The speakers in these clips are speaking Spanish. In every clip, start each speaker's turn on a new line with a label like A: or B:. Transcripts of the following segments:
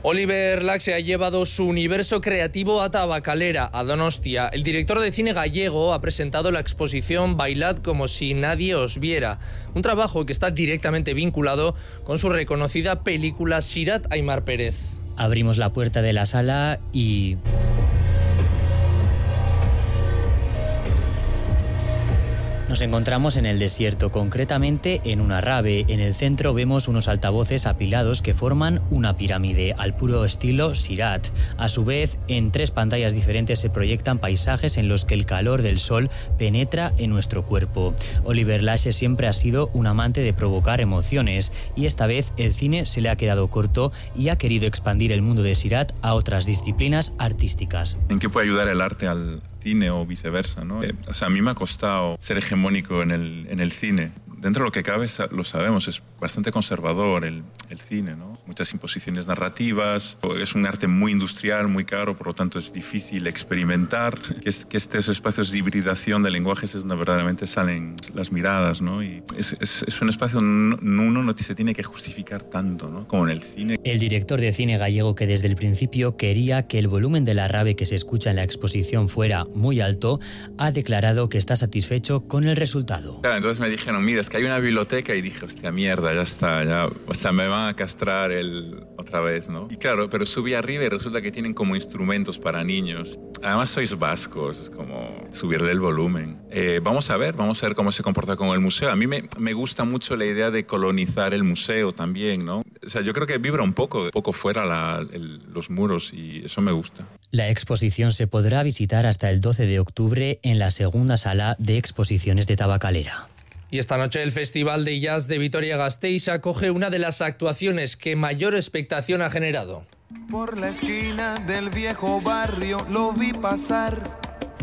A: Oliver Laxe ha llevado su universo creativo a Tabakalera, a Donostia. El director de cine gallego ha presentado la exposición Bailad como si nadie os viera, un trabajo que está directamente vinculado con su reconocida película Sirat Aimar Pérez.
B: Abrimos la puerta de la sala y... nos encontramos en el desierto, concretamente en una rave. En el centro vemos unos altavoces apilados que forman una pirámide al puro estilo Sirat. A su vez, en 3 pantallas diferentes se proyectan paisajes en los que el calor del sol penetra en nuestro cuerpo. Oliver Laxe siempre ha sido un amante de provocar emociones y esta vez el cine se le ha quedado corto y ha querido expandir el mundo de Sirat a otras disciplinas artísticas.
C: ¿En qué puede ayudar el arte al cine o viceversa, ¿no? A mí me ha costado ser hegemónico en el cine. Dentro de lo que cabe, lo sabemos, es bastante conservador el cine, ¿no? Muchas imposiciones narrativas, es un arte muy industrial, muy caro, por lo tanto es difícil experimentar. Que estos espacios de hibridación de lenguajes es donde verdaderamente salen las miradas, ¿no? Y es un espacio donde uno no se tiene que justificar tanto, ¿no? Como en el cine.
B: El director de cine gallego, que desde el principio quería que el volumen de la rave que se escucha en la exposición fuera muy alto, ha declarado que está satisfecho con el resultado.
C: Claro, entonces me dijeron, mira, es que hay una biblioteca, y dije, hostia, mierda, ya está, ya, o sea, me van a castrar otra vez, ¿no? Y claro, pero subí arriba y resulta que tienen como instrumentos para niños. Además sois vascos, es como subirle el volumen. Vamos a ver cómo se comporta con el museo. A mí me gusta mucho la idea de colonizar el museo también, ¿no? O sea, yo creo que vibra un poco fuera los muros y eso me gusta.
B: La exposición se podrá visitar hasta el 12 de octubre en la segunda sala de exposiciones de Tabakalera.
A: Y esta noche el Festival de Jazz de Vitoria-Gasteiz acoge una de las actuaciones que mayor expectación ha generado.
D: Por la esquina del viejo barrio lo vi pasar.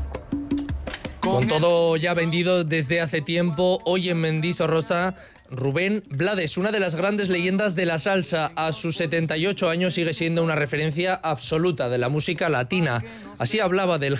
A: Con todo ya vendido desde hace tiempo, hoy en Mendizorroza, Rubén Blades, una de las grandes leyendas de la salsa, a sus 78 años sigue siendo una referencia absoluta de la música latina. Así hablaba del